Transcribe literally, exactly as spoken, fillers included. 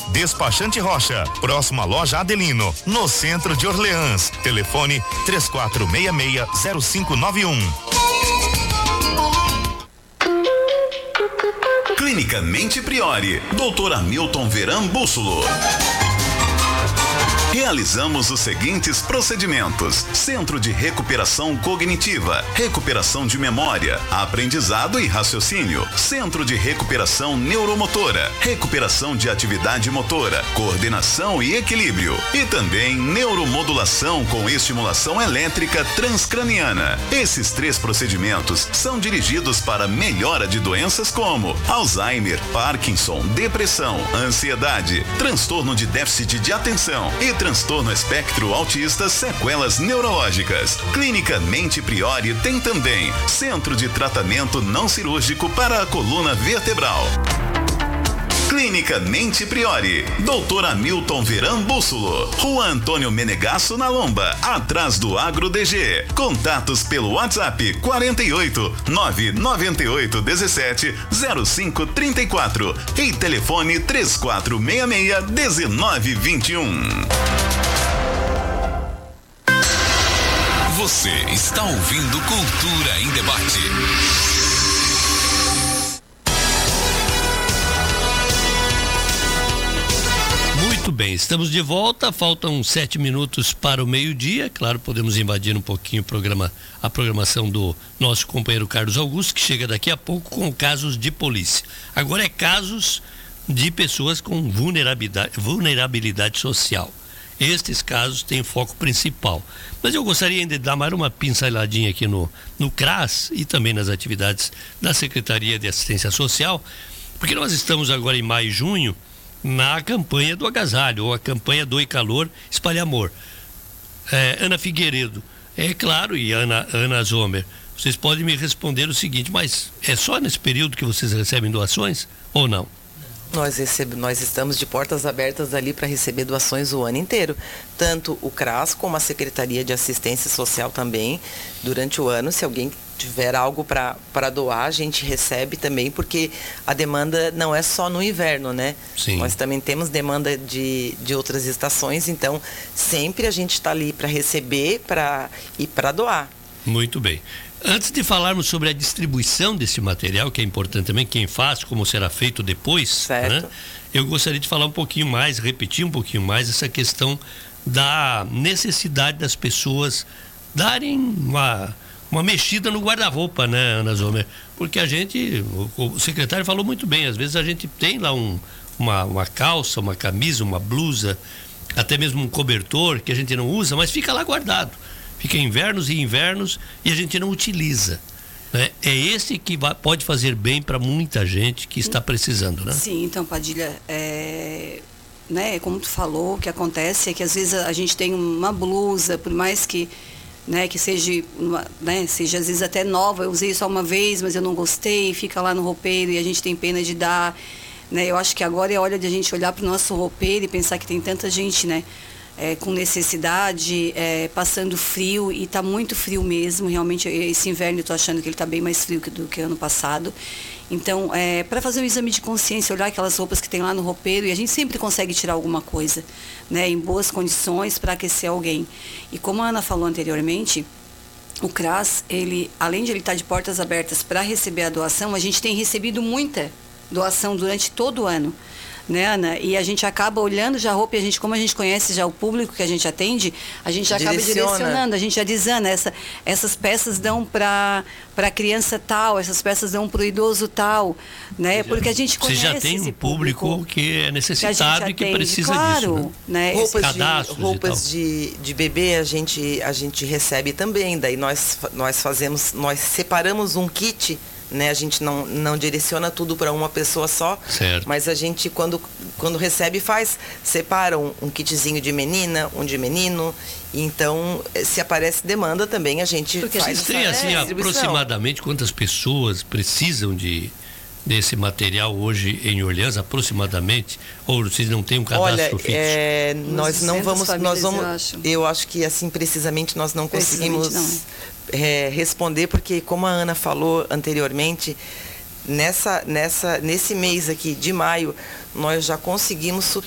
Despachante Rocha, próxima loja Adelino, no centro de Orleans. Telefone três quatro seis seis zero cinco nove um. Clínica Mente Priori, doutor Hamilton Veran Bússolo. Realizamos os seguintes procedimentos: Centro de Recuperação Cognitiva, recuperação de memória, aprendizado e raciocínio, Centro de Recuperação Neuromotora, recuperação de atividade motora, coordenação e equilíbrio, e também neuromodulação com estimulação elétrica transcraniana. Esses três procedimentos são dirigidos para melhora de doenças como Alzheimer, Parkinson, depressão, ansiedade, transtorno de déficit de atenção e transtorno espectro autista, sequelas neurológicas. Clínica Mente Priori tem também Centro de Tratamento Não Cirúrgico para a coluna vertebral. Clínica Mente Priori, doutor Hamilton Veran Bússolo, Rua Antônio Menegasso, na Lomba, atrás do Agro D G. Contatos pelo WhatsApp quarenta e oito, nove nove oito dezessete zero cinco trinta e quatro e telefone três quatro seis seis um nove dois um. Você está ouvindo Cultura em Debate. Muito bem, estamos de volta, faltam sete minutos para o meio-dia. Claro, podemos invadir um pouquinho o programa, a programação do nosso companheiro Carlos Augusto, que chega daqui a pouco com casos de polícia. Agora é casos de pessoas com vulnerabilidade, vulnerabilidade social. Estes casos têm foco principal. Mas eu gostaria ainda de dar mais uma pinceladinha aqui no, no CRAS e também nas atividades da Secretaria de Assistência Social, porque nós estamos agora em maio e junho na campanha do agasalho, ou a campanha Doe Calor, Espalhe Amor. É, Ana Figueiredo, é claro, e Ana, Ana Zomer, vocês podem me responder o seguinte: mas é só nesse período que vocês recebem doações ou não? Nós, recebe, nós estamos de portas abertas ali para receber doações o ano inteiro. Tanto o CRAS como a Secretaria de Assistência Social também, durante o ano. Se alguém tiver algo para doar, a gente recebe também, porque a demanda não é só no inverno, né? Sim. Nós também temos demanda de, de outras estações, então sempre a gente está ali para receber pra, e para doar. Muito bem. Antes de falarmos sobre a distribuição desse material, que é importante também, quem faz, como será feito depois, certo, né? Eu gostaria de falar um pouquinho mais, repetir um pouquinho mais essa questão da necessidade das pessoas darem uma, uma mexida no guarda-roupa, né, Ana Zomer? Porque a gente, o, o secretário falou muito bem, às vezes a gente tem lá um, uma, uma calça, uma camisa, uma blusa, até mesmo um cobertor que a gente não usa, mas fica lá guardado. Fica invernos e invernos e a gente não utiliza, né? É esse que vai, pode fazer bem para muita gente que está precisando, né? Sim, então, Padilha, é, né, como tu falou, o que acontece é que às vezes a gente tem uma blusa, por mais que, né, que seja, uma, né, seja às vezes até nova, eu usei só uma vez, mas eu não gostei, fica lá no roupeiro e a gente tem pena de dar, né? Eu acho que agora é hora de a gente olhar para o nosso roupeiro e pensar que tem tanta gente, né? É, com necessidade, é, passando frio, e está muito frio mesmo, realmente esse inverno eu estou achando que ele está bem mais frio que, do que ano passado. Então, é, para fazer um exame de consciência, olhar aquelas roupas que tem lá no roupeiro, e a gente sempre consegue tirar alguma coisa, né, em boas condições para aquecer alguém. E como a Ana falou anteriormente, o CRAS, ele, além de ele estar de portas abertas para receber a doação, a gente tem recebido muita doação durante todo o ano, né, Ana? E a gente acaba olhando já a roupa, e a gente, como a gente conhece já o público que a gente atende, a gente já acaba Direciona. direcionando, a gente já dizendo, essa, essas peças dão para para criança tal, essas peças dão para o idoso tal, né? Porque a gente conhece. Você já tem um público, público que é necessitado que e que atende, precisa claro, disso, né? né? Roupas, Cadastros de, roupas de, de bebê a gente, a gente recebe também, daí nós, nós fazemos, nós separamos um kit, né? A gente não, não direciona tudo para uma pessoa só, certo, mas a gente, quando, quando recebe, faz, separa um, um kitzinho de menina, um de menino, então, se aparece demanda também, a gente Porque faz. Vocês têm, assim, aproximadamente quantas pessoas precisam de desse material hoje em Orleans, aproximadamente? Ou vocês não têm um cadastro Olha, fixo? É, nós não vamos, nós vamos, eu acho. eu acho que assim precisamente nós não conseguimos não. É, responder, porque como a Ana falou anteriormente, nessa, nessa, nesse mês aqui de maio, nós já conseguimos su